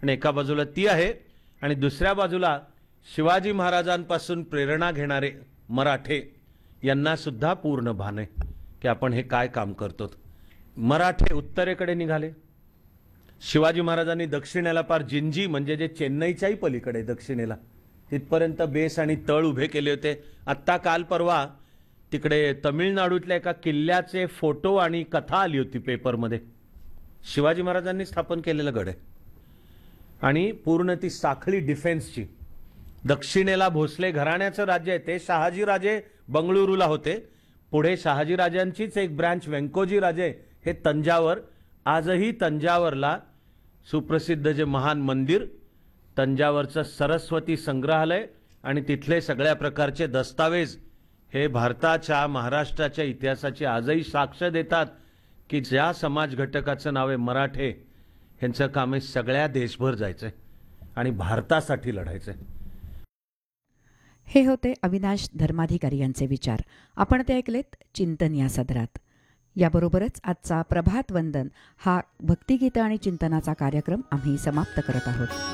आणि एका बाजूला ती आहे आणि दुसऱ्या बाजूला शिवाजी महाराजांपासून प्रेरणा घेणारे मराठे यांना सुद्धा पूर्ण भान आहे की आपण हे काय काम करतो. मराठे उत्तरेकडे निघाले. शिवाजी महाराजांनी दक्षिणेला पार जिंजी म्हणजे जे चेन्नईच्याही पलीकडे दक्षिणेला तिथपर्यंत बेस आणि तळ उभे केले होते. आत्ता काल परवा तिकडे तमिळनाडूतल्या एका किल्ल्याचे फोटो आणि कथा आली होती पेपरमध्ये. शिवाजी महाराजांनी स्थापन केलेलं गड आहे आणि पूर्ण ती साखळी डिफेन्सची. दक्षिणेला भोसले घराण्याचं राज्य आहे, ते शहाजी राजे बंगळुरूला होते. पुढे शहाजी राजांचीच एक ब्रँच व्यंकोजी राजे हे तंजावर. आजही तंजावरला सुप्रसिद्ध जे महान मंदिर, तंजावरचं सरस्वती संग्रहालय आणि तिथले सगळ्या प्रकारचे दस्तावेज हे भारताच्या महाराष्ट्राच्या इतिहासाची आजही साक्ष देतात की ज्या समाज घटकाचं नाव आहे मराठे, ह्यांचं काम आहे सगळ्या देशभर जायचंय आणि भारतासाठी लढायचंय. हे होते अविनाश धर्माधिकारी यांचे विचार. आपण ते ऐकलेत चिंतन या सदरात. याबरोबरच आजचा प्रभात वंदन हा भक्तिगीतं आणि चिंतनाचा कार्यक्रम आम्ही समाप्त करत आहोत.